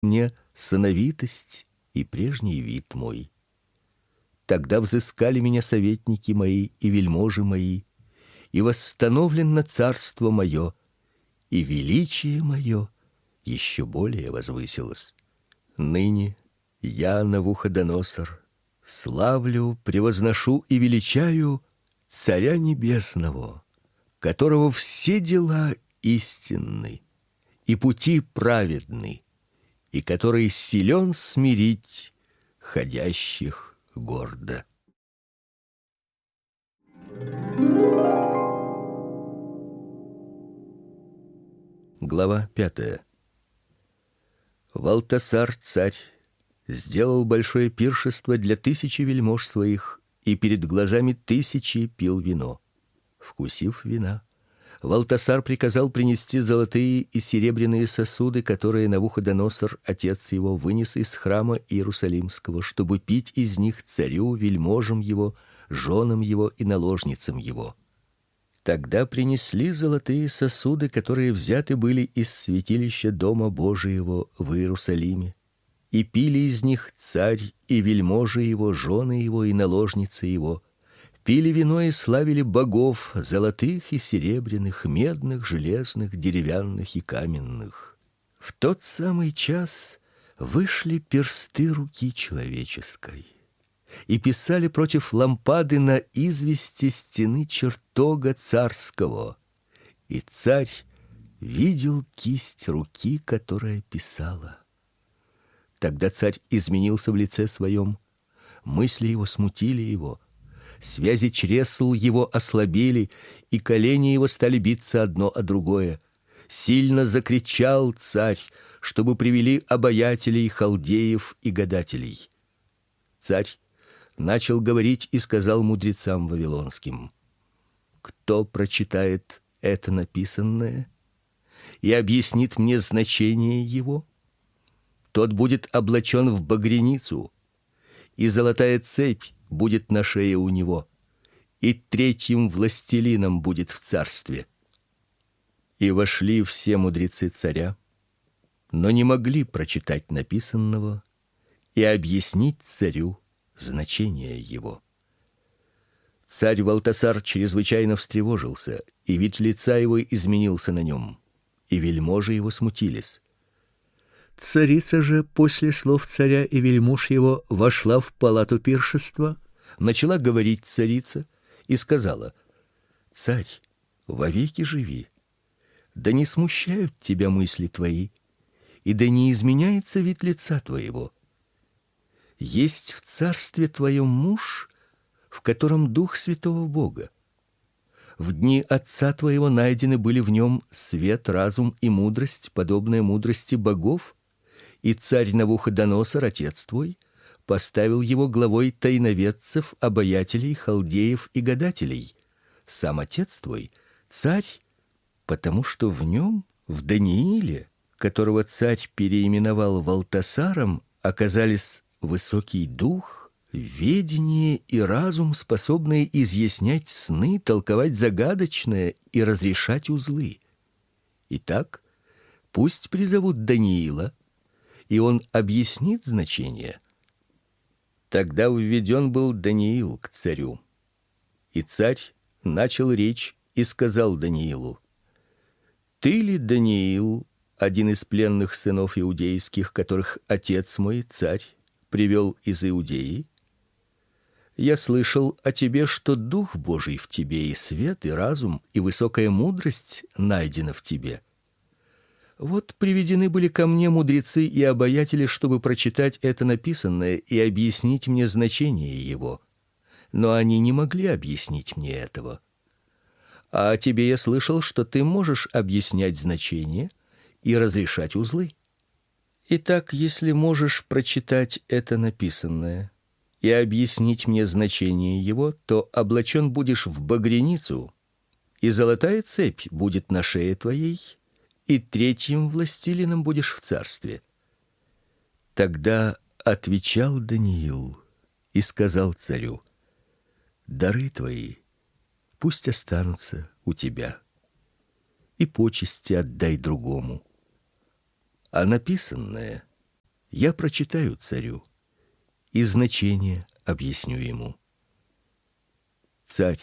мне сыновитость и прежний вид мой. Тогда взыскали меня советники мои и вельможи мои, и восстановлено царство мое, и величие мое еще более возвысилось. Ныне я, Навуходоносор, славлю, превозношу и величаю Царя Небесного, которого все дела истинны и пути праведны, и который силен смирить ходящих гордо. Глава 5. Валтасар царь сделал большое пиршество для 1000 вельмож своих, и перед глазами 1000 пил вино. Вкусив вина, Валтасар приказал принести золотые и серебряные сосуды, которые Навуходоносор, отец его, вынес из храма Иерусалимского, чтобы пить из них царю, вельможам его, женам его и наложницам его. Тогда принесли золотые сосуды, которые взяты были из святилища дома Божиего в Иерусалиме, и пили из них царь и вельможи его, жены его и наложницы его. Пили вино и славили богов, золотых и серебряных, медных, железных, деревянных и каменных. В тот самый час вышли персты руки человеческой и писали против лампады на извести стены чертога царского. И царь видел кисть руки, которая писала. Тогда царь изменился в лице своем, мысли его смутили его, связи чресл его ослабели, и колени его стали биться одно о другое. Сильно закричал царь, чтобы привели обаятелей, халдеев и гадателей. Царь начал говорить и сказал мудрецам вавилонским: кто прочитает это написанное и объяснит мне значение его, тот будет облачен в багряницу, и золотая цепь будет на шее у него, и третьим властелином будет в царстве. И вошли все мудрецы царя, но не могли прочитать написанного и объяснить царю значение его. Царь Валтасар чрезвычайно встревожился, и вид лица его изменился на нем, и вельможи его смутились. Царица же после слов царя и вельмож его вошла в палату пиршества, начала говорить царица и сказала: царь, вовеки живи, да не смущают тебя мысли твои, и да не изменяется вид лица твоего. Есть в царстве твоем муж, в котором дух святого Бога. В дни отца твоего найдены были в нем свет, разум и мудрость, подобная мудрости богов, и царь Навуходоносор, отец твой, поставил его главой тайноведцев, обаятелей, халдеев и гадателей. Сам отец твой царь, потому что в нем, в Данииле, которого царь переименовал Валтасаром, оказались высокий дух, ведение и разум, способные изъяснять сны, толковать загадочное и разрешать узлы. Итак, пусть призовут Даниила, и он объяснит значение. Тогда введен был Даниил к царю, и царь начал речь и сказал Даниилу: ты ли, Даниил, один из пленных сынов иудейских, которых отец мой, царь, привел из Иудеи? Я слышал о тебе, что Дух Божий в тебе, и свет, и разум, и высокая мудрость найдена в тебе. Вот приведены были ко мне мудрецы и обаятели, чтобы прочитать это написанное и объяснить мне значение его. Но они не могли объяснить мне этого. А о тебе я слышал, что ты можешь объяснять значение и разрешать узлы. Итак, если можешь прочитать это написанное и объяснить мне значение его, то облачен будешь в багряницу, и золотая цепь будет на шее твоей, и третьим властелином будешь в царстве. Тогда отвечал Даниил и сказал царю: дары твои пусть останутся у тебя, и почести отдай другому, а написанное Я прочитаю царю и значение объясню ему. Царь,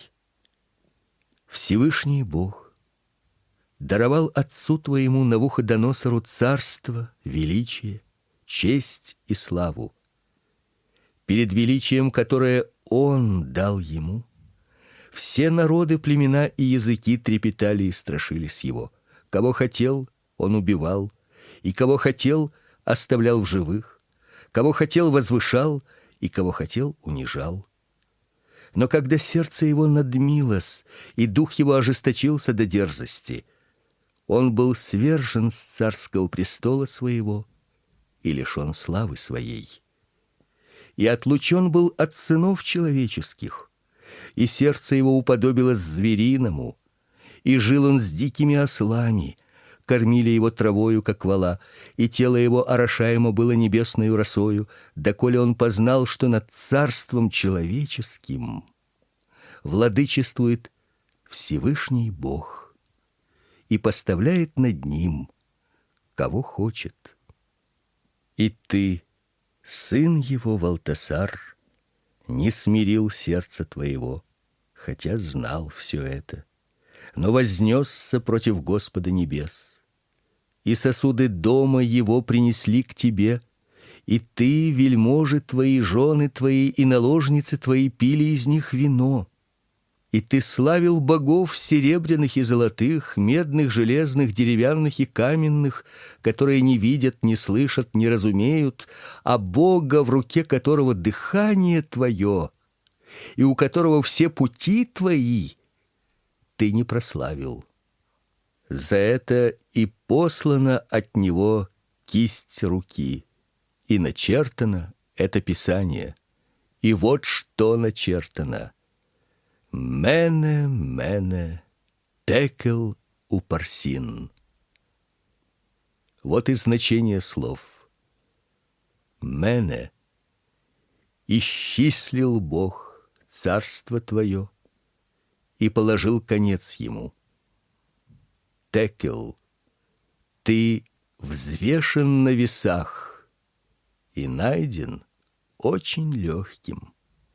Всевышний Бог даровал отцу твоему Навуходоносору царство, величие, честь и славу. Перед величием, которое он дал ему, все народы, племена и языки трепетали и страшились его. Кого хотел, он убивал, и кого хотел, оставлял в живых, кого хотел, возвышал, и кого хотел, унижал. Но когда сердце его надмилось, и дух его ожесточился до дерзости, он был свержен с царского престола своего и лишен славы своей. И отлучен был от сынов человеческих, и сердце его уподобилось звериному, и жил он с дикими ослами, кормили его травою, как вола, и тело его орошаемо было небесною росою, доколе он познал, что над царством человеческим владычествует Всевышний Бог и поставляет над ним, кого хочет. И ты, сын его Валтасар, не смирил сердце твоего, хотя знал все это, но вознесся против Господа небес. И сосуды дома его принесли к тебе, и ты, вельможи твои, жены твои и наложницы твои пили из них вино. И ты славил богов серебряных и золотых, медных, железных, деревянных и каменных, которые не видят, не слышат, не разумеют, а Бога, в руке которого дыхание твое, и у которого все пути твои, ты не прославил. За это и послана от него кисть руки, и начертано это писание. И вот что начертано: Мене, мене, текел упарсин. Вот и значение слов. Мене — исчислил Бог царство твое и положил конец ему. Текел — ты взвешен на весах и найден очень легким.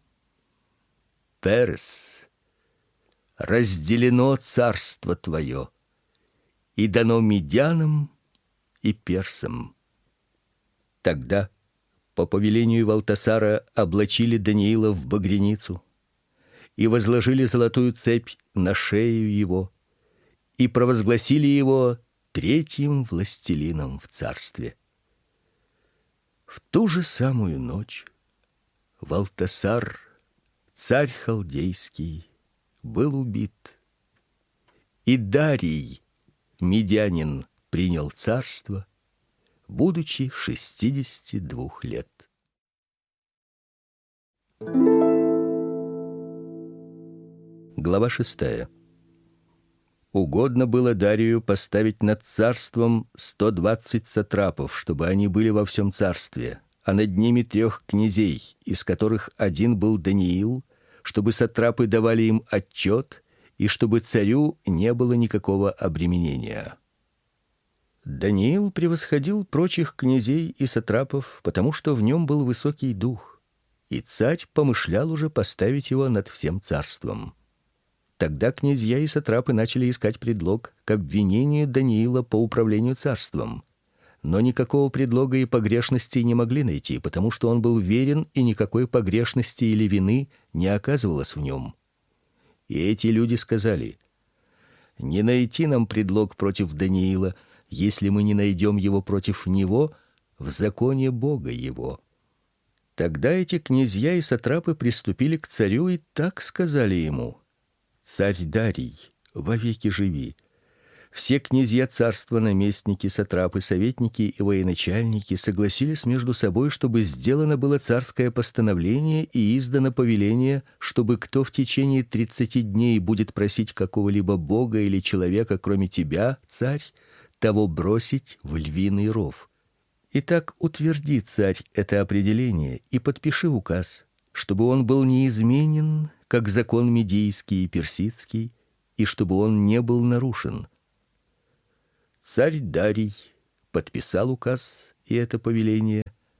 Перес — разделено царство твое и дано медянам и персам. Тогда по повелению Валтасара облачили Даниила в багряницу и возложили золотую цепь на шею его и провозгласили его третьим властелином в царстве. В ту же самую ночь Валтасар, царь халдейский, был убит, и Дарий, медянин, принял царство, будучи 62 лет. Глава 6. Угодно было Дарию поставить над царством 120 сатрапов, чтобы они были во всем царстве, а над ними 3 князей, из которых один был Даниил, чтобы сатрапы давали им отчет, и чтобы царю не было никакого обременения. Даниил превосходил прочих князей и сатрапов, потому что в нем был высокий дух, и царь помышлял уже поставить его над всем царством. Тогда князья и сатрапы начали искать предлог к обвинению Даниила по управлению царством, но никакого предлога и погрешности не могли найти, потому что он был верен, и никакой погрешности или вины не оказывалось в нем. И эти люди сказали: «Не найти нам предлог против Даниила, если мы не найдем его против него в законе Бога его». Тогда эти князья и сатрапы приступили к царю и так сказали ему: «Царь Дарий, вовеки живи! Все князья царства, наместники, сатрапы, советники и военачальники согласились между собой, чтобы сделано было царское постановление и издано повеление, чтобы кто в течение 30 дней будет просить какого-либо бога или человека, кроме тебя, царь, того бросить в львиный ров. Итак, утверди, царь, это определение и подпиши указ, чтобы он был неизменен, как закон медийский и персидский, и чтобы он не был нарушен». Царь Дарий подписал указ и это повеление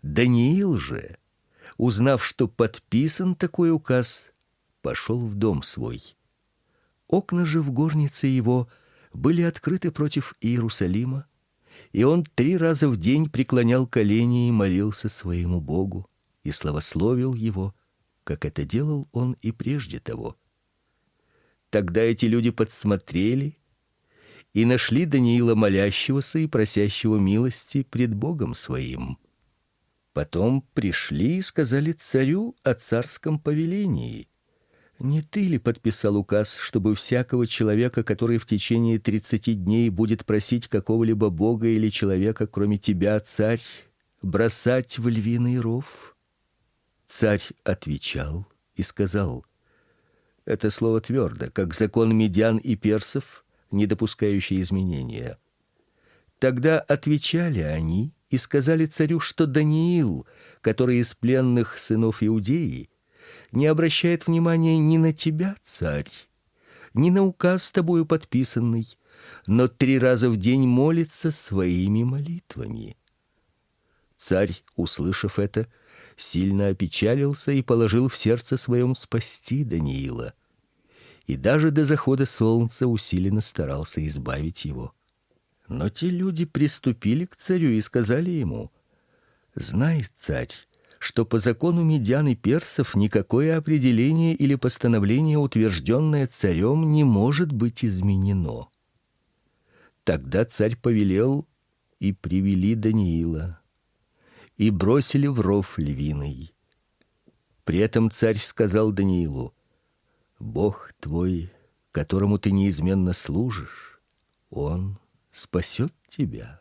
Даниил же, узнав, что подписан такой указ, пошел в дом свой. Окна же в горнице его были открыты против Иерусалима, и он 3 раза в день преклонял колени и молился своему Богу и славословил его, как это делал он и прежде того. Тогда эти люди подсмотрели и нашли Даниила молящегося и просящего милости пред Богом своим. Потом пришли и сказали царю о царском повелении. Не ты ли подписал указ, чтобы всякого человека, который в течение 30 дней будет просить какого-либо бога или человека, кроме тебя, царь, бросать в львиный ров? Царь отвечал и сказал: это слово твердо, как закон медян и персов, не допускающий изменения. Тогда отвечали они и сказали царю, что Даниил, который из пленных сынов Иудеи, не обращает внимания ни на тебя, царь, ни на указ тобою подписанный, но 3 раза в день молится своими молитвами. Царь, услышав это, сильно опечалился и положил в сердце своем спасти Даниила, и даже до захода солнца усиленно старался избавить его. Но те люди приступили к царю и сказали ему: знай, царь, что по закону медян и персов никакое определение или постановление, утвержденное царем, не может быть изменено. Тогда царь повелел, и привели Даниила, и бросили в ров львиный. При этом царь сказал Даниилу: Бог твой, которому ты неизменно служишь, он спасет тебя.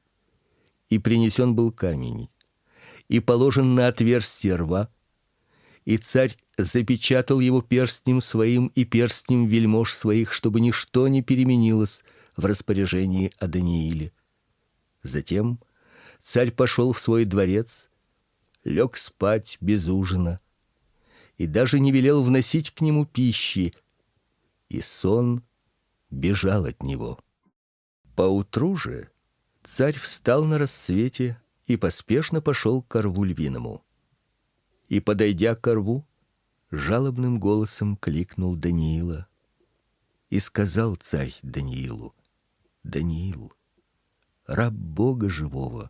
И принесен был камень, и положен на отверстие рва, и царь запечатал его перстнем своим и перстнем вельмож своих, чтобы ничто не переменилось в распоряжении о Данииле. Затем царь пошел в свой дворец, лег спать без ужина, и даже не велел вносить к нему пищи, и сон бежал от него. Поутру же царь встал на рассвете и поспешно пошел к рву львиному. И, подойдя к рву, жалобным голосом кликнул Даниила. И сказал царь Даниилу: Даниил, раб Бога живого,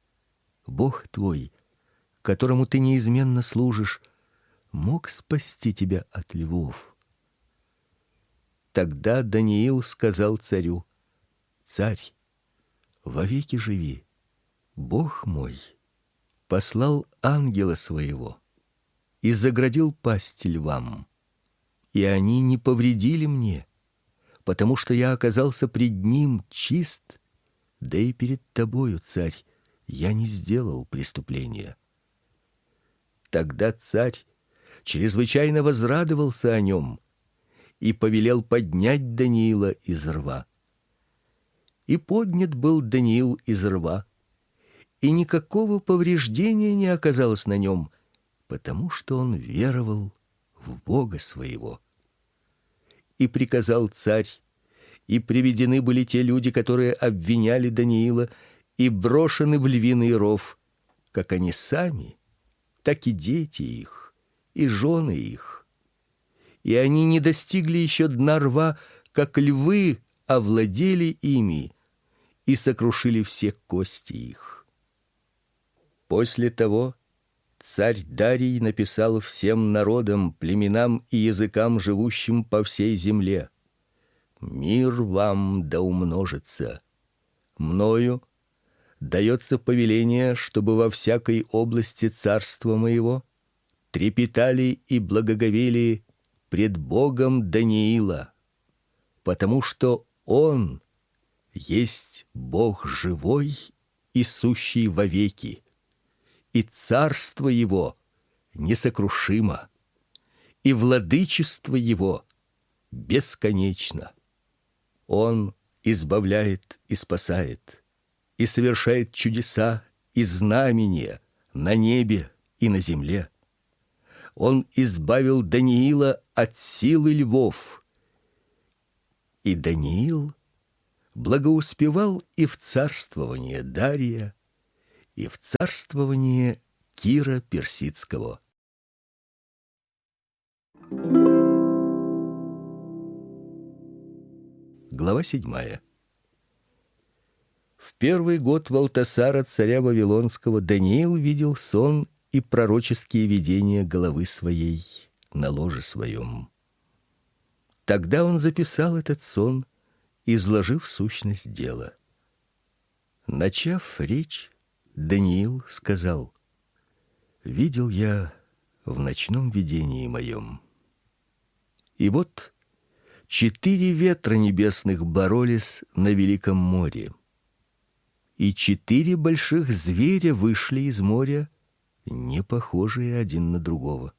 Бог твой, которому ты неизменно служишь, мог спасти тебя от львов. Тогда Даниил сказал царю: царь, вовеки живи. Бог мой послал ангела своего и заградил пасть львам, и они не повредили мне, потому что я оказался пред ним чист, да и перед тобою, царь, я не сделал преступления. Тогда царь чрезвычайно возрадовался о нем и повелел поднять Даниила из рва. И поднят был Даниил из рва, и никакого повреждения не оказалось на нем, потому что он веровал в Бога своего. И приказал царь, и приведены были те люди, которые обвиняли Даниила, и брошены в львиный ров, как они сами, так и дети их, и жены их. И они не достигли еще дна рва, как львы овладели ими и сокрушили все кости их. После того царь Дарий написал всем народам, племенам и языкам, живущим по всей земле: мир вам да умножится. Мною дается повеление, чтобы во всякой области царства моего трепетали и благоговели пред Богом Даниила, потому что он есть Бог живой и сущий вовеки, и царство его несокрушимо, и владычество его бесконечно. Он избавляет и спасает, и совершает чудеса и знамения на небе и на земле. Он избавил Даниила от силы львов. И Даниил благоуспевал и в царствование Дария, и в царствование Кира Персидского. Глава 7. В первый год Валтасара, царя Вавилонского, Даниил видел сон и пророческие видения головы своей на ложе своем. Тогда он записал этот сон, изложив сущность дела. Начав речь, Даниил сказал: «Видел я в ночном видении моем, и вот 4 ветра небесных боролись на великом море, и 4 больших зверя вышли из моря, не похожие один на другого.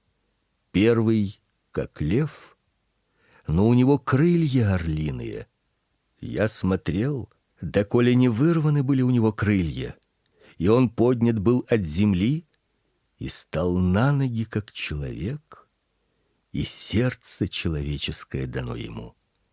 Первый как лев, но у него крылья орлиные. Я смотрел, доколе не вырваны были у него крылья, и он поднят был от земли и стал на ноги как человек, и сердце человеческое дано ему.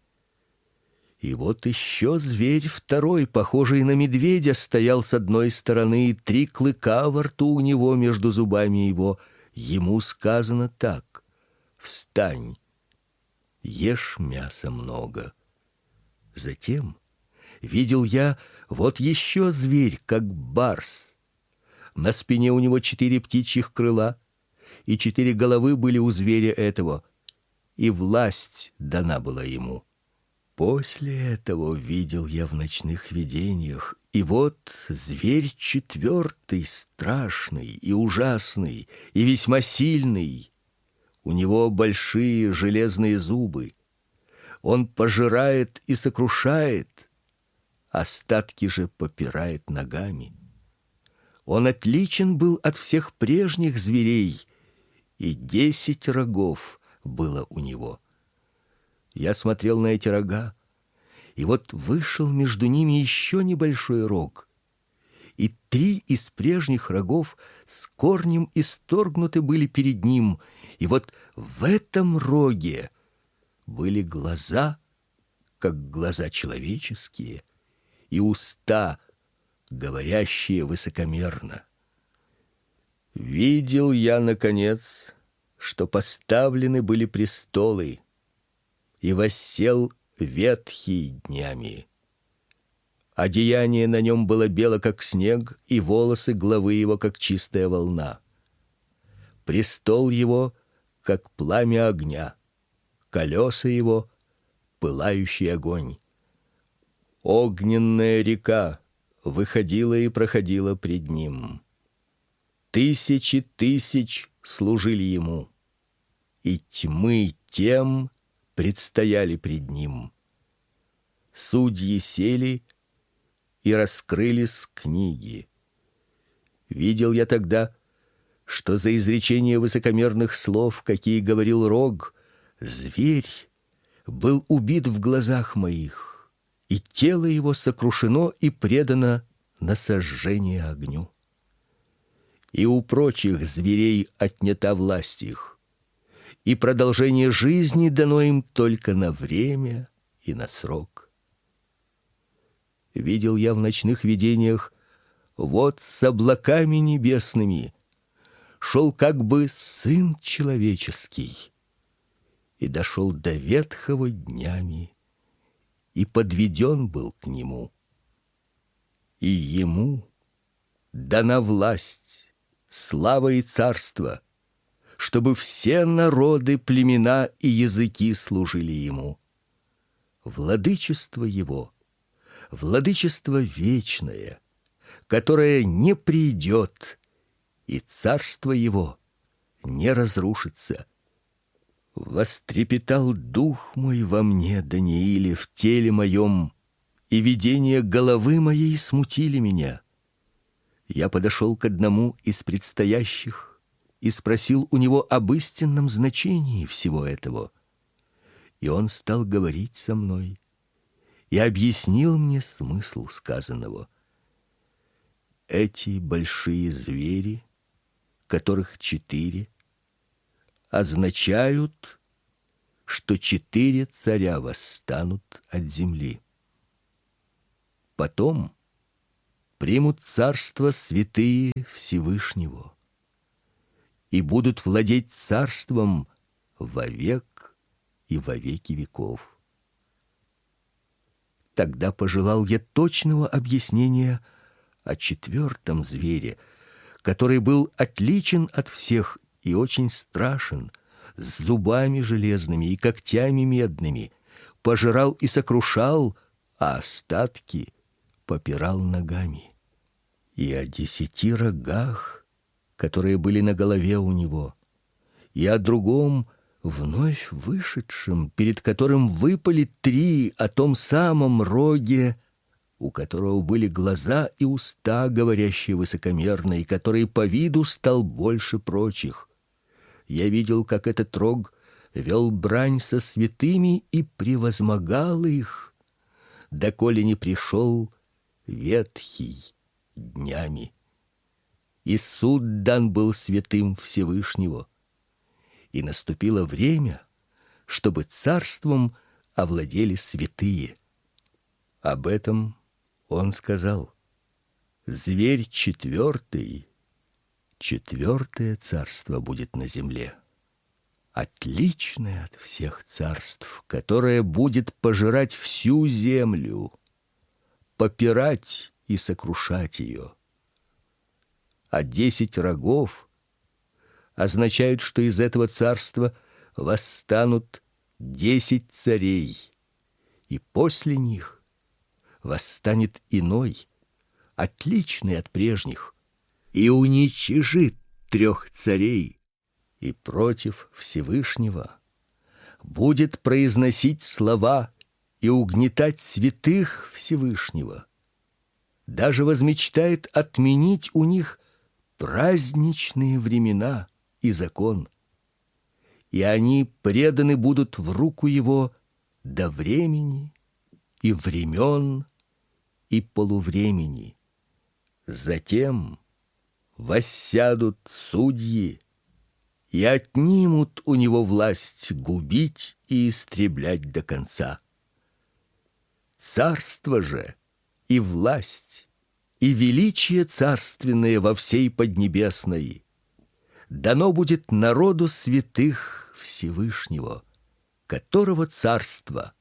И вот еще зверь второй, похожий на медведя, стоял с одной стороны, и 3 клыка во рту у него между зубами его. Ему сказано так: «Встань, ешь мяса много». Затем видел я вот еще зверь, как барс. На спине у него 4 птичьих крыла, и 4 головы были у зверя этого, и власть дана была ему. После этого видел я в ночных видениях, и вот зверь 4, страшный и ужасный, и весьма сильный. У него большие железные зубы. Он пожирает и сокрушает, остатки же попирает ногами. Он отличен был от всех прежних зверей, и 10 рогов было у него. Я смотрел на эти рога, и вот вышел между ними еще небольшой рог, и 3 из прежних рогов с корнем исторгнуты были перед ним, и вот в этом роге были глаза, как глаза человеческие, и уста, говорящие высокомерно. Видел я, наконец, что поставлены были престолы, и воссел ветхий днями. Одеяние на нем было бело, как снег, и волосы главы его, как чистая волна. Престол его, как пламя огня, колеса его, пылающий огонь. Огненная река выходила и проходила пред ним. 1000 тысяч служили ему, и тьмы тем предстояли пред ним. Судьи сели и раскрылись книги. Видел я тогда, что за изречение высокомерных слов, какие говорил рог, зверь был убит в глазах моих, и тело его сокрушено и предано на сожжение огню. И у прочих зверей отнята власть их, и продолжение жизни дано им только на время и на срок. Видел я в ночных видениях, вот с облаками небесными шел как бы Сын Человеческий, и дошел до ветхого днями, и подведен был к нему. И ему дана власть, слава и царство, чтобы все народы, племена и языки служили ему. Владычество его, владычество вечное, которое не придет, и царство его не разрушится. Вострепетал дух мой во мне, Данииле, в теле моем, и видения головы моей смутили меня. Я подошел к одному из предстоящих и спросил у него об истинном значении всего этого. И он стал говорить со мной и объяснил мне смысл сказанного. Эти большие звери, которых 4, означают, что 4 царя восстанут от земли. Потом примут царство святые Всевышнего и будут владеть царством вовек и во веки веков. Тогда пожелал я точного объяснения о четвертом звере, который был отличен от всех и очень страшен, с зубами железными и когтями медными, пожирал и сокрушал, а остатки попирал ногами. И о 10 рогах, которые были на голове у него, и о другом, вновь вышедшем, перед которым выпали 3, о том самом роге, у которого были глаза и уста, говорящие высокомерно, и который по виду стал больше прочих. Я видел, как этот рог вел брань со святыми и превозмогал их, доколе не пришел ветхий днями. И суд дан был святым Всевышнего, и наступило время, чтобы царством овладели святые. Об этом он сказал: зверь четвертый, четвертое царство будет на земле, отличное от всех царств, которое будет пожирать всю землю, попирать и сокрушать ее. А 10 рогов означают, что из этого царства восстанут 10 царей, и после них восстанет иной, отличный от прежних, и уничижит 3 царей, и против Всевышнего будет произносить слова и угнетать святых Всевышнего, даже возмечтает отменить у них праздничные времена и закон, и они преданы будут в руку его до времени и времен и полувремени. Затем воссядут судьи и отнимут у него власть губить и истреблять до конца. Царство же и власть и величие царственное во всей поднебесной дано будет народу святых Всевышнего, которого царство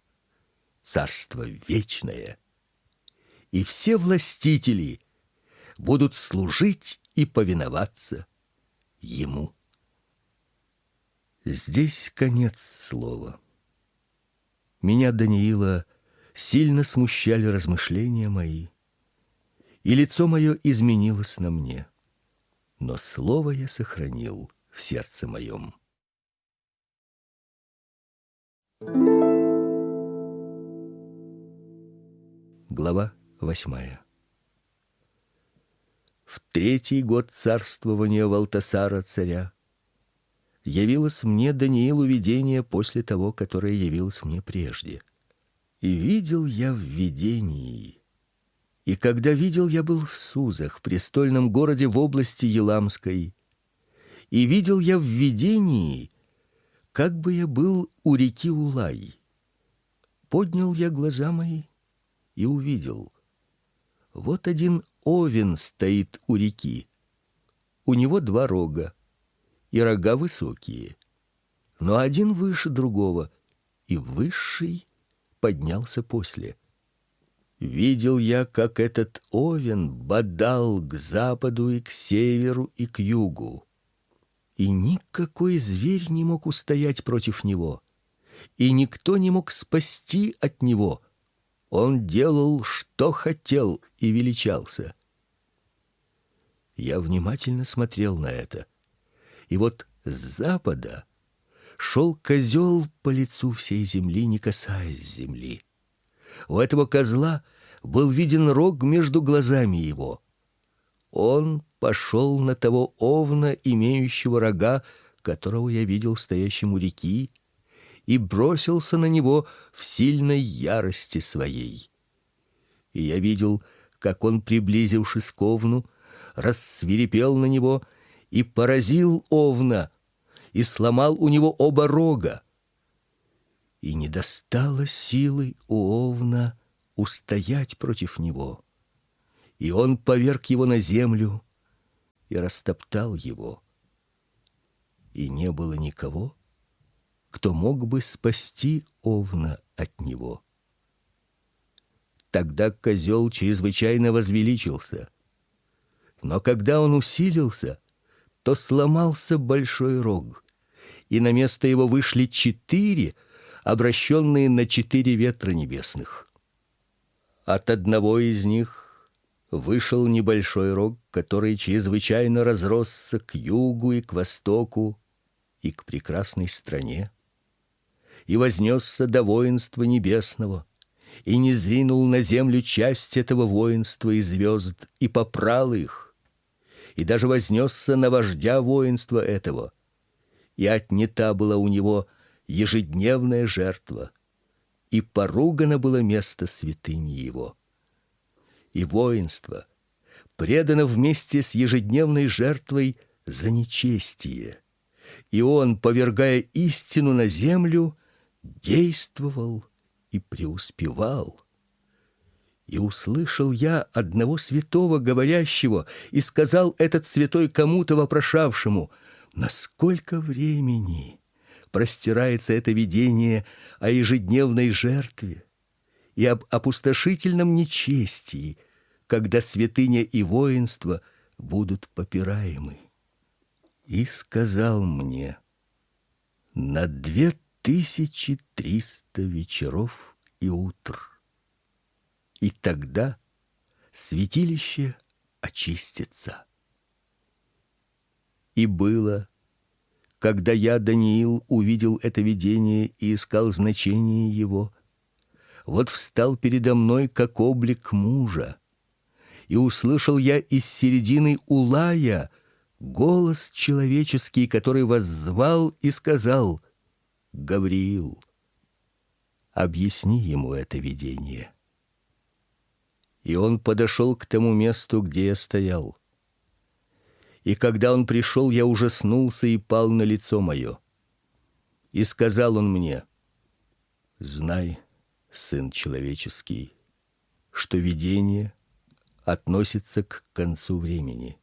вечное, и все властители будут служить и повиноваться ему. Здесь конец слова. Меня, Даниила, сильно смущали размышления мои, и лицо мое изменилось на мне, но слово я сохранил в сердце моем. Глава 8. В 3-й год царствования Валтасара царя явилось мне, Даниилу, видение после того, которое явилось мне прежде. И видел я в видении, и когда видел, я был в Сузах, престольном городе в области Еламской, и видел я в видении, как бы я был у реки Улай. Поднял я глаза мои и увидел: вот один овен стоит у реки. У него 2 рога, и рога высокие, но один выше другого, и высший поднялся после. Видел я, как этот овен бодал к западу и к северу и к югу, и никакой зверь не мог устоять против него, и никто не мог спасти от него. Он делал, что хотел, и величался. Я внимательно смотрел на это, и вот с запада шел козел по лицу всей земли, не касаясь земли. У этого козла был виден рог между глазами его. Он пошел на того овна, имеющего рога, которого я видел стоящим у реки, и бросился на него в сильной ярости своей. И я видел, как он, приблизившись к овну, рассвирепел на него и поразил овна, и сломал у него оба рога. И не достало силы у овна устоять против него. и он поверг его на землю и растоптал его. И не было никого, кто мог бы спасти овна от него. Тогда козел чрезвычайно возвеличился. Но когда он усилился, то сломался большой рог, и на место его вышли 4, обращенные на 4 ветра небесных. От одного из них вышел небольшой рог, который чрезвычайно разросся к югу и к востоку и к прекрасной стране, и вознесся до воинства небесного, и низвинул на землю часть этого воинства и звезд, и попрал их, и даже вознесся на вождя воинства этого, и отнята была у него ежедневная жертва, и поругано было место святыни его. И воинство предано вместе с ежедневной жертвой за нечестие, и он, повергая истину на землю, действовал и преуспевал. И услышал я одного святого говорящего, и сказал этот святой кому-то вопрошавшему: насколько времени простирается это видение о ежедневной жертве и об опустошительном нечестии, когда святыня и воинство будут попираемы? И сказал мне: на 2300 вечеров и утр. И тогда святилище очистится. И было, когда я, Даниил, увидел это видение и искал значение его, вот встал передо мной как облик мужа, и услышал я из середины Улая голос человеческий, который воззвал и сказал: Гавриил, объясни ему это видение. И он подошел к тому месту, где я стоял. И когда он пришел, я ужаснулся и пал на лицо мое. И сказал он мне: знай, сын человеческий, что видение относится к концу времени.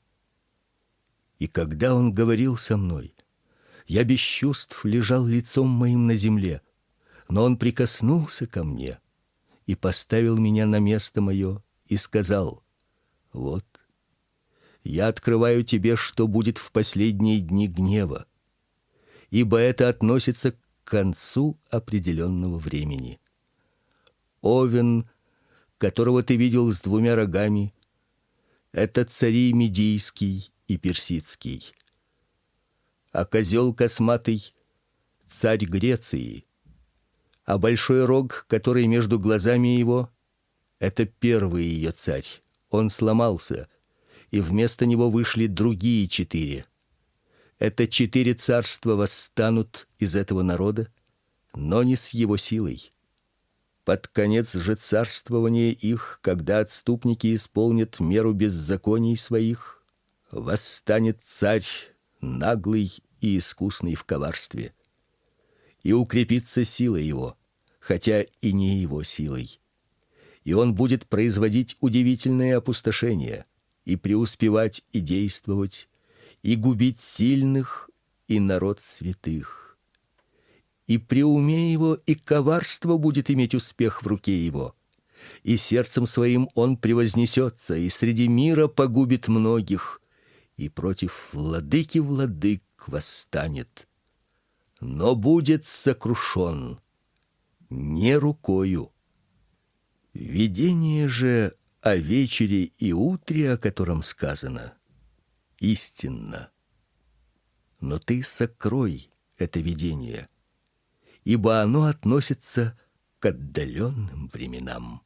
И когда он говорил со мной, я без чувств лежал лицом моим на земле, но он прикоснулся ко мне и поставил меня на место мое и сказал: вот, я открываю тебе, что будет в последние дни гнева, ибо это относится к концу определенного времени. Овен, которого ты видел с 2 рогами, это цари Медийский и Персидский, а козел косматый — царь Греции, а большой рог, который между глазами его, это первый ее царь. Он сломался, и вместо него вышли другие 4. Это 4 царства восстанут из этого народа, но не с его силой. Под конец же царствования их, когда отступники исполнят меру беззаконий своих, восстанет царь наглый и искусный в коварстве, и укрепится сила его, хотя и не его силой. И он будет производить удивительные опустошения, и преуспевать, и действовать, и губить сильных, и народ святых. И при уме его и коварство будет иметь успех в руке его, и сердцем своим он превознесется, и среди мира погубит многих, и против владыки владык восстанет, но будет сокрушен не рукою. Видение же о вечере и утре, о котором сказано, истинно. Но ты сокрой это видение, ибо оно относится к отдаленным временам.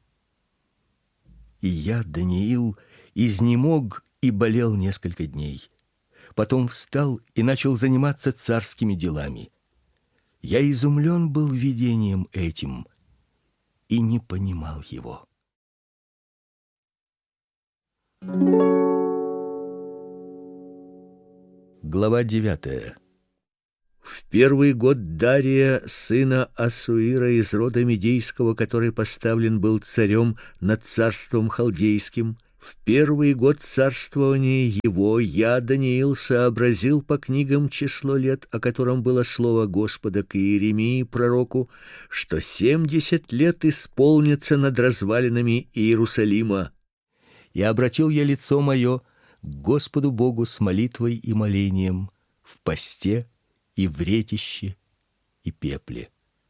И я, Даниил, изнемог и болел несколько дней. Потом встал и начал заниматься царскими делами. Я изумлен был видением этим и не понимал его. Глава 9. В первый год Дария, сына Ассуира из рода Медейского, который поставлен был царем над царством халдейским, в первый год царствования его я, Даниил, сообразил по книгам число лет, о котором было слово Господа к Иеремии пророку, что 70 лет исполнится над развалинами Иерусалима. И обратил я лицо мое к Господу Богу с молитвой и молением в посте и в ретище и пепле.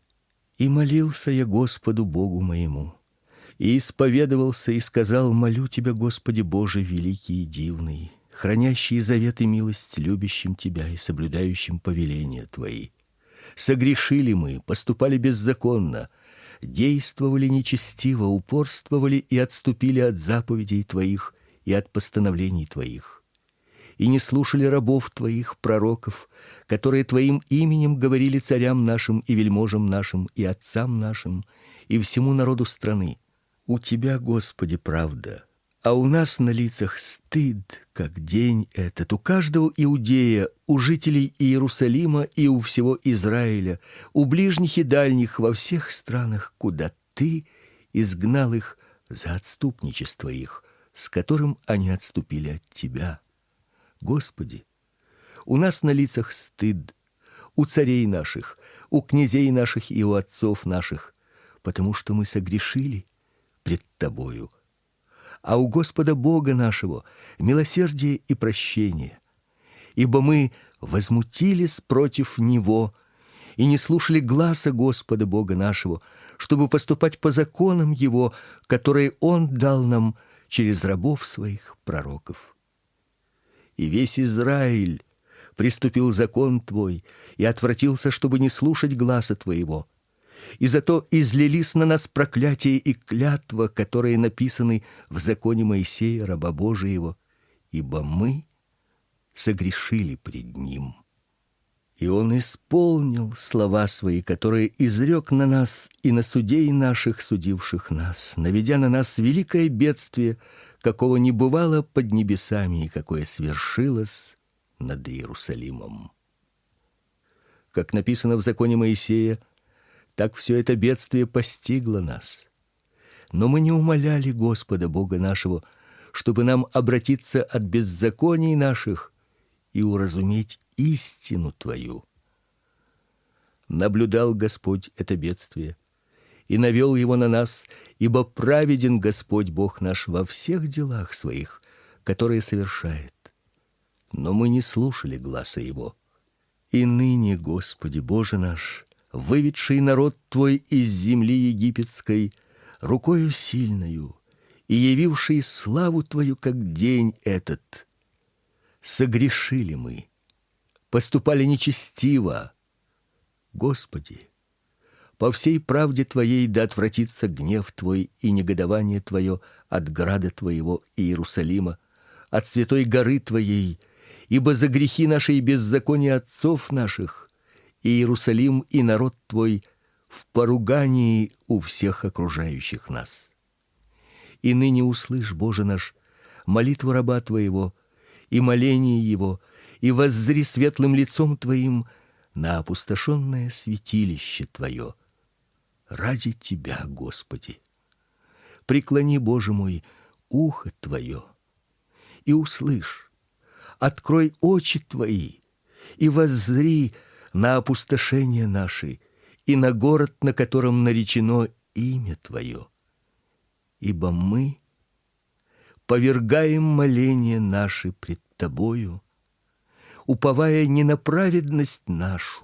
И молился я Господу Богу моему, и исповедовался и сказал: молю тебя, Господи Боже великий и дивный, хранящий завет и милость любящим тебя и соблюдающим повеления твои. Согрешили мы, поступали беззаконно, действовали нечестиво, упорствовали и отступили от заповедей твоих и от постановлений твоих. И не слушали рабов твоих пророков, которые твоим именем говорили царям нашим и вельможам нашим и отцам нашим и всему народу страны. У тебя, Господи, правда, а у нас на лицах стыд, как день этот, у каждого иудея, у жителей Иерусалима и у всего Израиля, у ближних и дальних во всех странах, куда ты изгнал их за отступничество их, с которым они отступили от тебя. Господи, у нас на лицах стыд, у царей наших, у князей наших и у отцов наших, потому что мы согрешили пред тобою. А у Господа Бога нашего милосердие и прощение, ибо мы возмутились против него и не слушали гласа Господа Бога нашего, чтобы поступать по законам его, которые он дал нам через рабов своих пророков. И весь Израиль приступил закон твой и отвратился, чтобы не слушать гласа твоего. И зато излились на нас проклятие и клятва, которые написаны в законе Моисея, раба Божиего, ибо мы согрешили пред ним. И он исполнил слова свои, которые изрек на нас и на судей наших, судивших нас, наведя на нас великое бедствие, какого не бывало под небесами и какое свершилось над Иерусалимом. Как написано в законе Моисея, так все это бедствие постигло нас. Но мы не умоляли Господа Бога нашего, чтобы нам обратиться от беззаконий наших и уразуметь истину твою. Наблюдал Господь это бедствие и навел его на нас, ибо праведен Господь Бог наш во всех делах своих, которые совершает. Но мы не слушали гласа его. И ныне, Господи Боже наш, выведший народ твой из земли египетской рукою сильною и явивший славу твою, как день этот, согрешили мы, поступали нечестиво. Господи, по всей правде твоей да отвратится гнев твой и негодование твое от града твоего Иерусалима, от святой горы твоей, ибо за грехи наши и беззакония отцов наших Иерусалим и народ твой в поругании у всех окружающих нас. И ныне услышь, Боже наш, молитву раба твоего и моление его, и воззри светлым лицом твоим на опустошенное святилище твое. Ради тебя, Господи, преклони, Боже мой, ухо твое и услышь, открой очи твои и воззри на опустошение наши и на город, на котором наречено имя твое. Ибо мы повергаем моления наши пред тобою, уповая не на праведность нашу,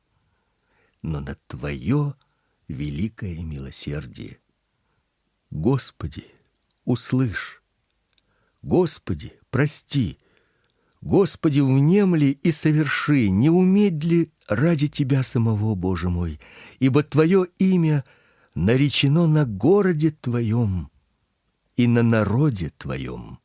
но на твое великое милосердие. Господи, услышь, Господи, прости, Господи, внемли и соверши, не умедли ради Тебя самого, Боже мой, ибо Твое имя наречено на городе Твоем и на народе Твоем.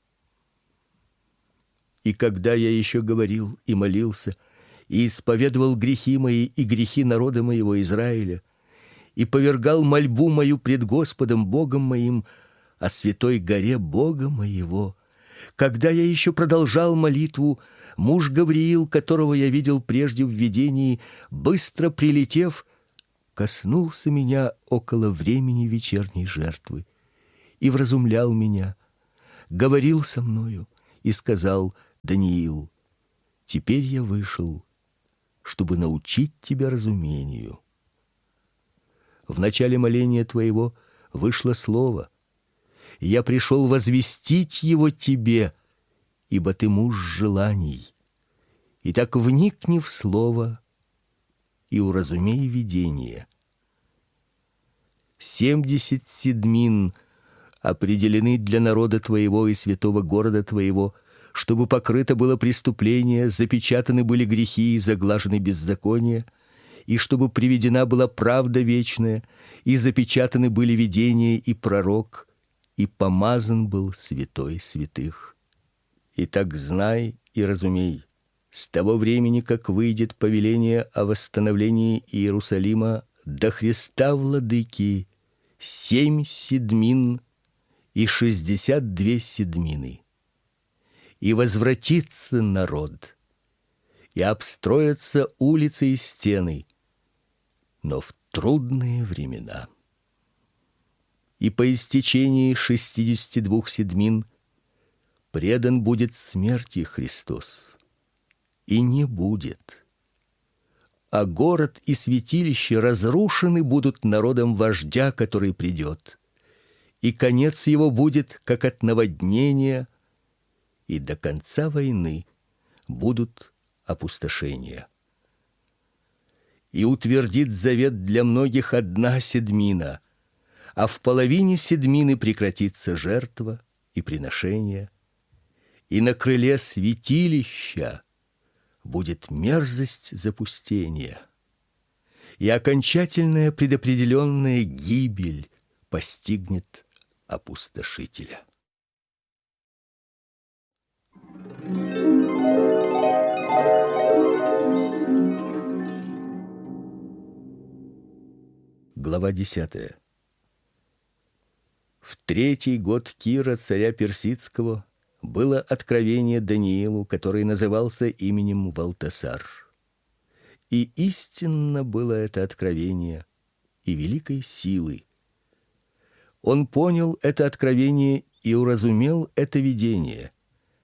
И когда я еще говорил и молился, и исповедовал грехи мои и грехи народа моего Израиля, и повергал мольбу мою пред Господом Богом моим о святой горе Бога моего, Когда я еще продолжал молитву, муж Гавриил, которого я видел прежде в видении, быстро прилетев, коснулся меня около времени вечерней жертвы и вразумлял меня, говорил со мною и сказал: Даниил, теперь я вышел, чтобы научить тебя разумению. В начале моления твоего вышло слово, и я пришел возвестить его тебе, ибо ты муж желаний. Итак, вникни в слово и уразумей видение. 70 седмин определены для народа твоего и святого города твоего, чтобы покрыто было преступление, запечатаны были грехи и заглажены беззакония, и чтобы приведена была правда вечная, и запечатаны были видения и пророк, и помазан был святой святых. Итак, знай и разумей, с того времени, как выйдет повеление о восстановлении Иерусалима до Христа владыки, 7 седмин и 62 седмины. И возвратится народ, и обстроятся улицы и стены, но в трудные времена. И по истечении 62 седмин предан будет смерти Христос, и не будет. А город и святилище разрушены будут народом вождя, который придет, и конец его будет, как от наводнения, и до конца войны будут опустошения. И утвердит завет для многих 1 седмина, а в половине седмины прекратится жертва и приношение, и на крыле святилища будет мерзость запустения, и окончательная предопределенная гибель постигнет опустошителя. Глава 10. В 3-й год Кира, царя персидского, было откровение Даниилу, который назывался именем Валтасар. И истинно было это откровение и великой силы. Он понял это откровение и уразумел это видение.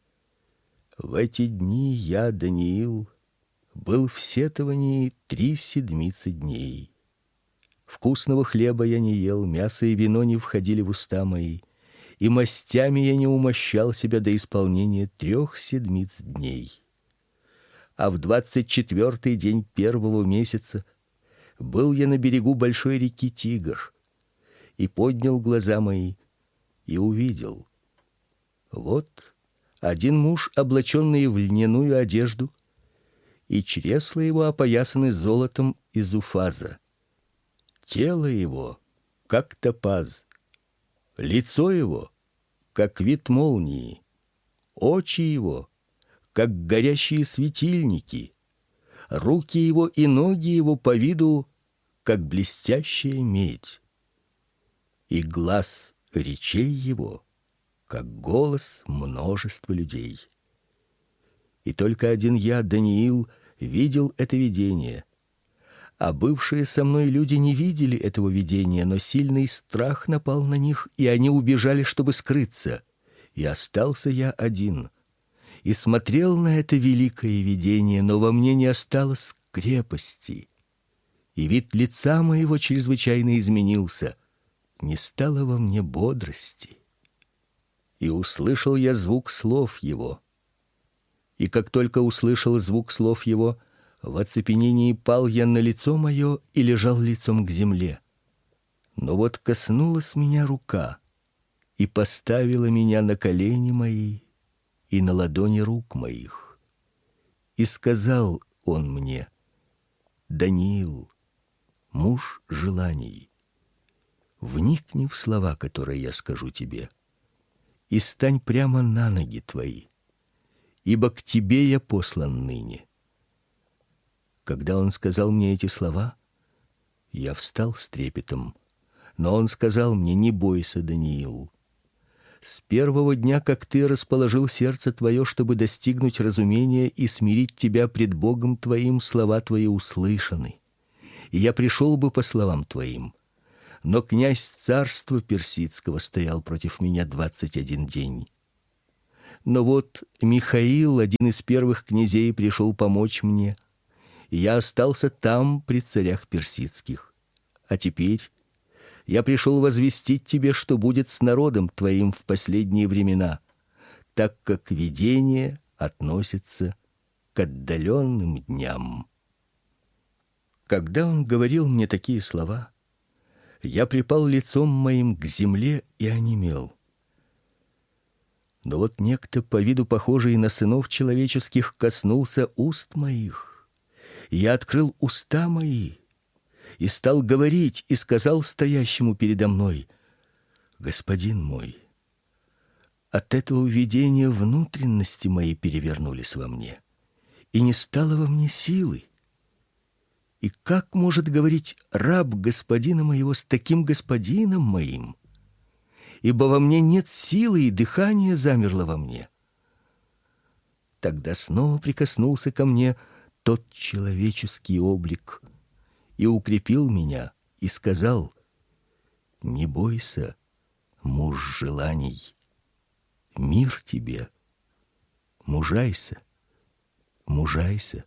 В эти дни я, Даниил, был в сетовании 3 седмицы дней. Вкусного хлеба я не ел, мясо и вино не входили в уста мои, и мастями я не умощал себя до исполнения 3 седмиц дней. А в 24-й день 1-го месяца был я на берегу большой реки Тигр, и поднял глаза мои и увидел. Вот один муж, облаченный в льняную одежду, и чресла его опоясаны золотом из уфаза. Тело его как топаз, лицо его как вид молнии, очи его как горящие светильники, руки его и ноги его по виду как блестящая медь, и глас речей его как голос множества людей. И только один я, Даниил, видел это видение. А бывшие со мной люди не видели этого видения, но сильный страх напал на них, и они убежали, чтобы скрыться. И остался я один. И смотрел на это великое видение, но во мне не осталось крепости. И вид лица моего чрезвычайно изменился. Не стало во мне бодрости. И услышал я звук слов его. И как только услышал звук слов его, в оцепенении пал я на лицо мое и лежал лицом к земле. Но вот коснулась меня рука и поставила меня на колени мои и на ладони рук моих. И сказал он мне: Даниил, муж желаний, вникни в слова, которые я скажу тебе, и стань прямо на ноги твои, ибо к тебе я послан ныне. Когда он сказал мне эти слова, я встал с трепетом, но он сказал мне: не бойся, Даниил, С первого дня, как ты расположил сердце твое, чтобы достигнуть разумения и смирить тебя пред Богом твоим, слова твои услышаны. И я пришел бы по словам твоим. Но князь царства персидского стоял против меня 21 день. Но вот Михаил, один из первых князей, пришел помочь мне, и я остался там при царях персидских. А теперь я пришел возвестить тебе, что будет с народом твоим в последние времена, так как видение относится к отдаленным дням. Когда он говорил мне такие слова, я припал лицом моим к земле и онемел. Но вот некто, по виду похожий на сынов человеческих, коснулся уст моих. Я открыл уста мои и стал говорить, и сказал стоящему передо мной: «Господин мой, от этого видения внутренности мои перевернулись во мне, и не стало во мне силы. И как может говорить раб господина моего с таким господином моим? Ибо во мне нет силы, и дыхание замерло во мне». Тогда снова прикоснулся ко мне тот человеческий облик и укрепил меня, и сказал: «Не бойся, муж желаний, мир тебе, мужайся, мужайся».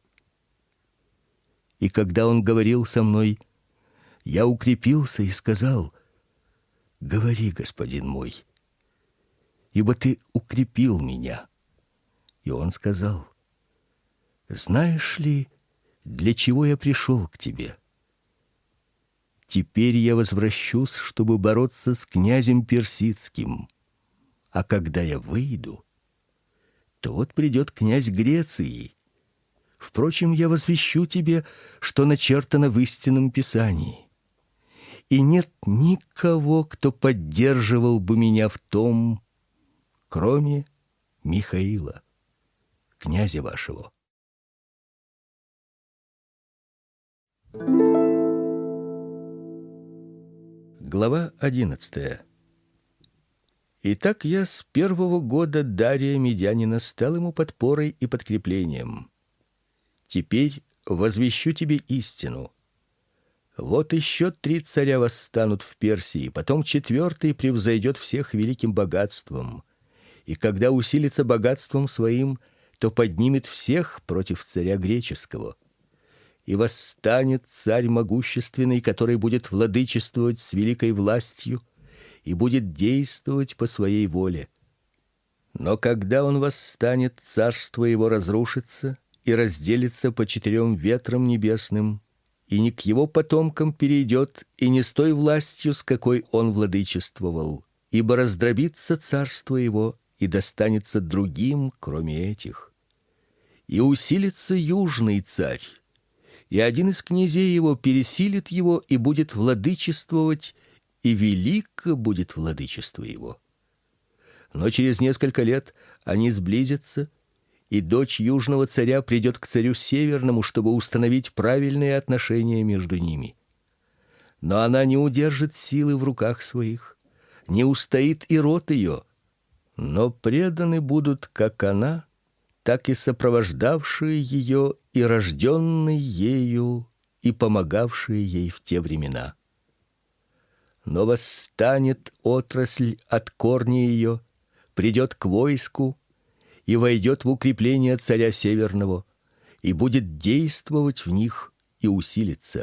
И когда он говорил со мной, я укрепился и сказал: «Говори, господин мой, ибо ты укрепил меня». И он сказал: «Знаешь ли, для чего я пришел к тебе? Теперь я возвращусь, чтобы бороться с князем персидским. А когда я выйду, то вот придет князь Греции. Впрочем, я возвещу тебе, что начертано в истинном Писании. И нет никого, кто поддерживал бы меня в том, кроме Михаила, князя вашего». Глава 11. Итак, я с первого года Дария Медянина стал ему подпорой и подкреплением. Теперь возвещу тебе истину. Вот еще 3 царя восстанут в Персии, потом 4 превзойдет всех великим богатством. И когда усилится богатством своим, то поднимет всех против царя греческого. И восстанет царь могущественный, который будет владычествовать с великой властью и будет действовать по своей воле. Но когда он восстанет, царство его разрушится и разделится по 4 ветрам небесным, и не к его потомкам перейдет, и не с той властью, с какой он владычествовал, ибо раздробится царство его и достанется другим, кроме этих. И усилится южный царь, и один из князей его пересилит его и будет владычествовать, и велико будет владычество его. Но через несколько лет они сблизятся, и дочь южного царя придет к царю северному, чтобы установить правильные отношения между ними. Но она не удержит силы в руках своих, не устоит и род ее, но преданы будут как она, так и сопровождавшие ее и рожденные ею, и помогавшие ей в те времена. Но восстанет отрасль от корня ее, придет к войску и войдет в укрепление царя северного, и будет действовать в них и усилиться.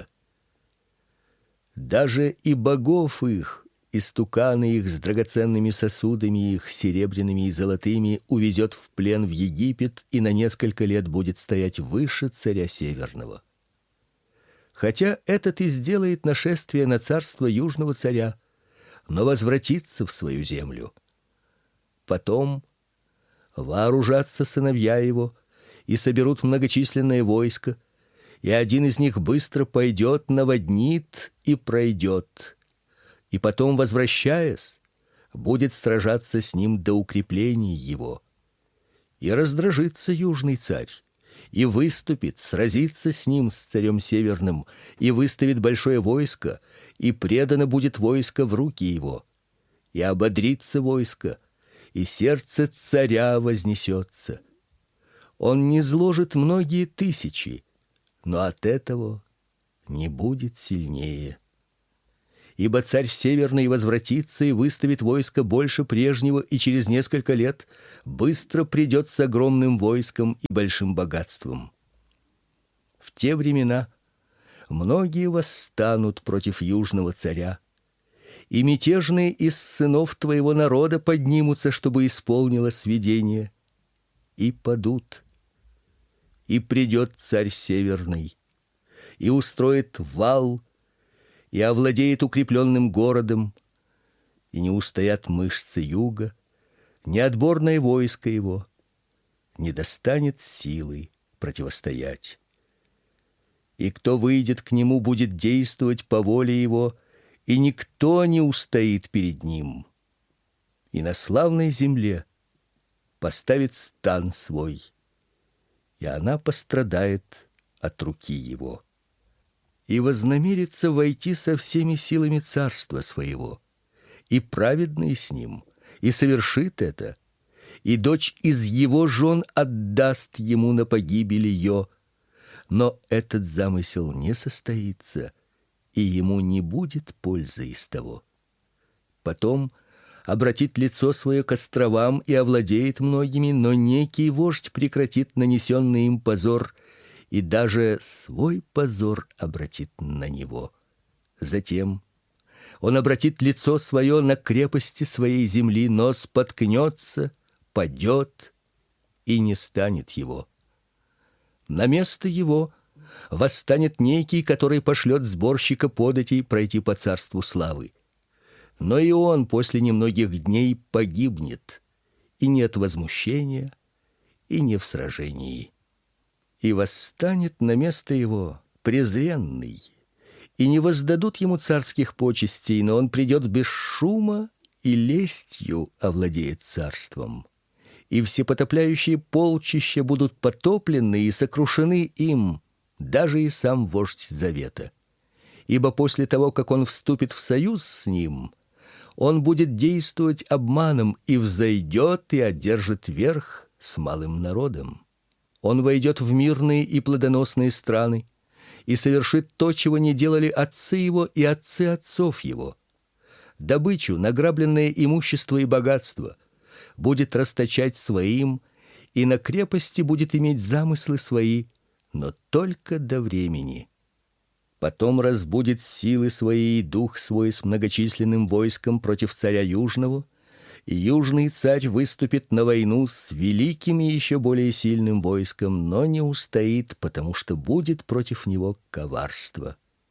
Даже и богов их, истуканы их с драгоценными сосудами их, серебряными и золотыми, увезет в плен в Египет и на несколько лет будет стоять выше царя северного. Хотя этот и сделает нашествие на царство южного царя, но возвратится в свою землю. Потом вооружатся сыновья его и соберут многочисленное войско, и один из них быстро пойдет, наводнит и пройдет, и потом, возвращаясь, будет сражаться с ним до укрепления его. И раздражится южный царь, и выступит, сразится с ним, с царем северным, и выставит большое войско, и предано будет войско в руки его. И ободрится войско, и сердце царя вознесется. Он низложит многие тысячи, но от этого не будет сильнее. Ибо царь северный возвратится и выставит войско больше прежнего, и через несколько лет быстро придет с огромным войском и большим богатством. В те времена многие восстанут против южного царя, и мятежные из сынов твоего народа поднимутся, чтобы исполнилось видение, и падут. И придет царь северный, и устроит вал, и овладеет укрепленным городом, и не устоят мышцы юга, ни отборное войско его не достанет силы противостоять. И кто выйдет к нему, будет действовать по воле его, и никто не устоит перед ним. И на славной земле поставит стан свой, и она пострадает от руки его. И вознамерится войти со всеми силами царства своего, и праведный с ним, и совершит это, и дочь из его жен отдаст ему на погибель ее, но этот замысел не состоится, и ему не будет пользы из того. Потом обратит лицо свое к островам и овладеет многими, но некий вождь прекратит нанесенный им позор, и даже свой позор обратит на него. Затем он обратит лицо свое на крепости своей земли, но споткнется, падет, и не станет его. На место его восстанет некий, который пошлет сборщика податей пройти по царству славы. Но и он после немногих дней погибнет, и нет возмущения, и не в сражении. И восстанет на место его презренный, и не воздадут ему царских почестей, но он придет без шума и лестью овладеет царством. И всепотопляющие полчища будут потоплены и сокрушены им, даже и сам вождь завета. Ибо после того, как он вступит в союз с ним, он будет действовать обманом и взойдет и одержит верх с малым народом. Он войдет в мирные и плодоносные страны и совершит то, чего не делали отцы его и отцы отцов его. Добычу, награбленное имущество и богатство будет расточать своим, и на крепости будет иметь замыслы свои, но только до времени. Потом разбудит силы свои и дух свой с многочисленным войском против царя Южного, и южный царь выступит на войну с великим и еще более сильным войском, но не устоит, потому что будет против него коварство.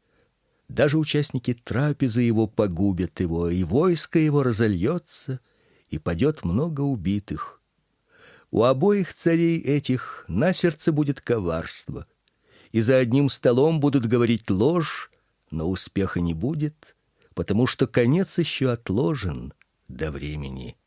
Даже участники трапезы его погубят его, и войско его разольется, и падет много убитых. У обоих царей этих на сердце будет коварство, и за одним столом будут говорить ложь, но успеха не будет, потому что конец еще отложен до времени.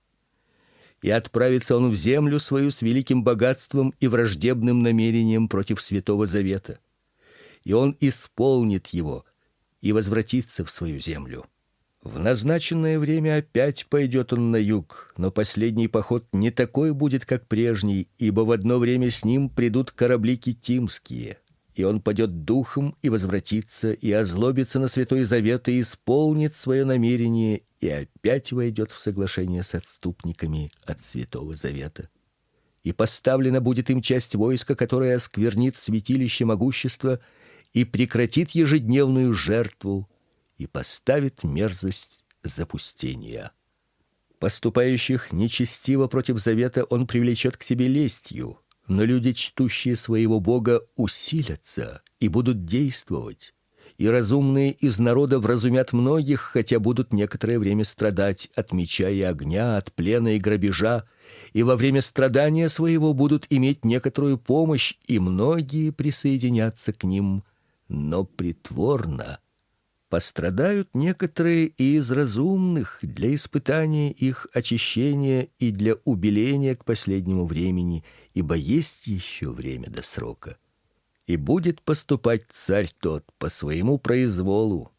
И отправится он в землю свою с великим богатством и враждебным намерением против Святого Завета. И он исполнит его и возвратится в свою землю. В назначенное время опять пойдет он на юг, но последний поход не такой будет, как прежний, ибо в одно время с ним придут корабли китимские. И он падет духом и возвратится, и озлобится на Святой Завет, и исполнит свое намерение, и опять войдет в соглашение с отступниками от Святого Завета. И поставлена будет им часть войска, которая осквернит святилище могущества и прекратит ежедневную жертву, и поставит мерзость запустения. Поступающих нечестиво против завета он привлечет к себе лестью, но люди, чтущие своего Бога, усилятся и будут действовать, и разумные из народа вразумят многих, хотя будут некоторое время страдать от меча и огня, от плена и грабежа, и во время страдания своего будут иметь некоторую помощь, и многие присоединятся к ним, но притворно. Пострадают некоторые и из разумных для испытания их очищения и для убеления к последнему времени, ибо есть еще время до срока. И будет поступать царь тот по своему произволу,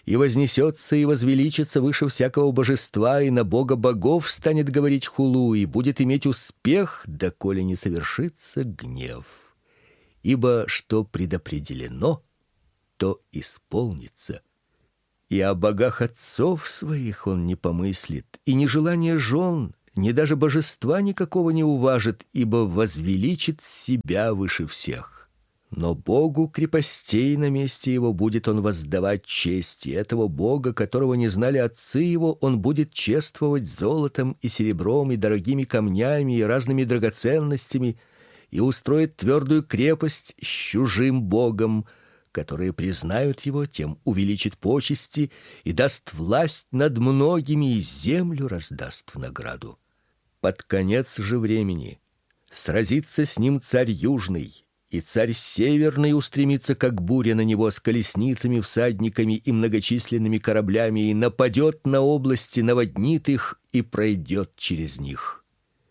и вознесется и возвеличится выше всякого божества, и на Бога богов станет говорить хулу, и будет иметь успех, доколе не совершится гнев. Ибо что предопределено, то исполнится. И о богах отцов своих он не помыслит, и ни желания жен, ни даже божества никакого не уважит, ибо возвеличит себя выше всех. Но Богу крепостей на месте его будет он воздавать честь, и этого Бога, которого не знали отцы его, он будет чествовать золотом и серебром и дорогими камнями и разными драгоценностями, и устроит твердую крепость с чужим богом, которые признают его, тем увеличит почести и даст власть над многими, и землю раздаст в награду. Под конец же времени сразится с ним царь южный, и царь северный устремится, как буря, на него с колесницами, всадниками и многочисленными кораблями, и нападет на области, наводнит их и пройдет через них.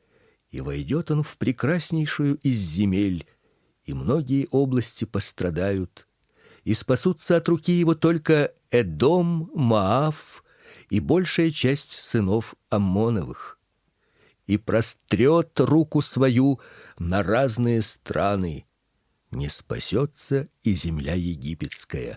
И войдет он в прекраснейшую из земель, и многие области пострадают, и спасутся от руки его только Эдом, Моав и большая часть сынов Аммоновых. И прострет руку свою на разные страны, не спасется и земля египетская.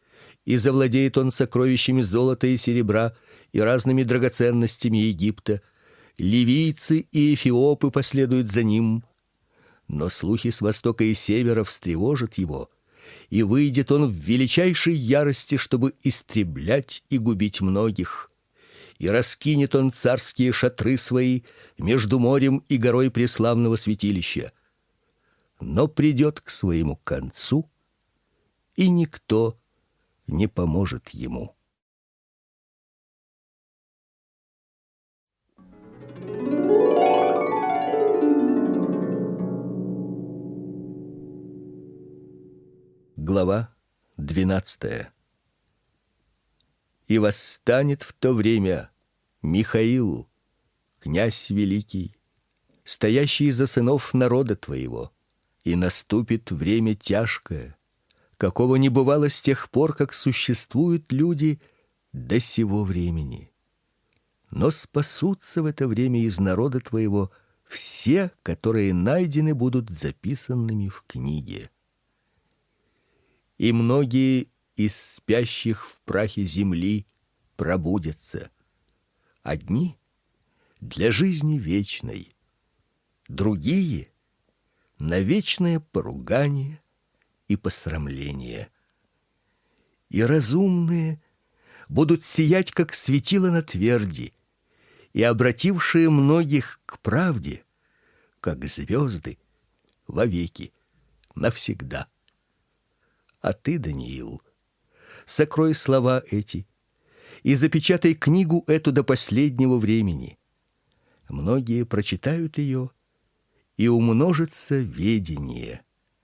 И завладеет он сокровищами золота и серебра и разными драгоценностями Египта. Ливийцы и эфиопы последуют за ним. Но слухи с востока и севера встревожат его, и выйдет он в величайшей ярости, чтобы истреблять и губить многих. И раскинет он царские шатры свои между морем и горой преславного святилища. Но придет к своему концу, и никто не поможет ему. Глава 12. И восстанет в то время Михаил, князь великий, стоящий за сынов народа твоего, и наступит время тяжкое, какого не бывало с тех пор, как существуют люди до сего времени. Но спасутся в это время из народа твоего все, которые найдены будут записанными в книге. И многие из спящих в прахе земли пробудятся. Одни для жизни вечной, другие на вечное поругание и посрамление. И разумные будут сиять, как светило на тверди, и обратившие многих к правде, как звезды, вовеки, навсегда. А ты, Даниил, сокрой слова эти и запечатай книгу эту до последнего времени. Многие прочитают ее, и умножится ведение.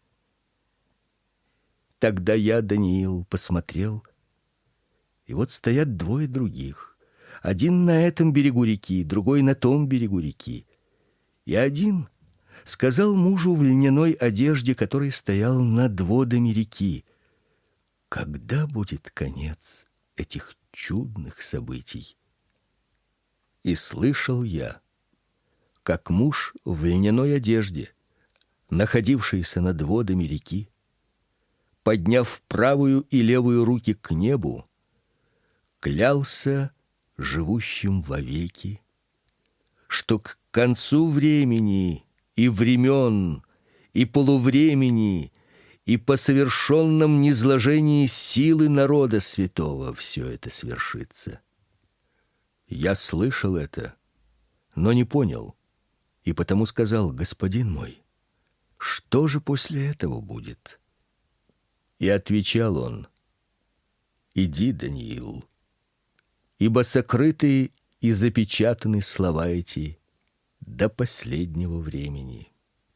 Тогда я, Даниил, посмотрел, и вот стоят двое других, один на этом берегу реки, другой на том берегу реки. И один сказал мужу в льняной одежде, который стоял над водами реки: когда будет конец этих чудных событий? И слышал я, как муж в льняной одежде, находившийся над водами реки, подняв правую и левую руки к небу, клялся живущим вовеки, что к концу времени и времен, и полувремени, и по совершенном низложении силы народа святого все это свершится. Я слышал это, но не понял, и потому сказал: господин мой, что же после этого будет? И отвечал он: иди, Даниил, ибо сокрыты и запечатаны слова эти до последнего времени.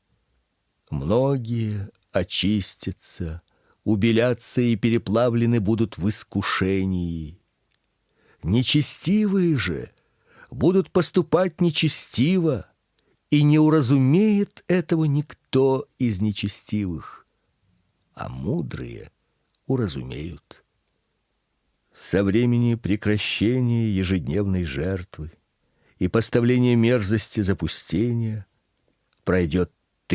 Многие очистятся, убелятся и переплавлены будут в искушении. Нечестивые же будут поступать нечестиво, и не уразумеет этого никто из нечестивых, а мудрые уразумеют. Со времени прекращения ежедневной жертвы и поставления мерзости запустения пройдет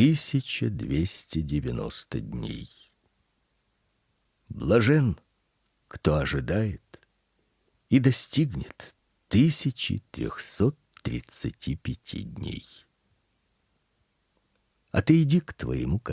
1290 дней. Блажен, кто ожидает и достигнет 1335 дней. А ты иди к твоему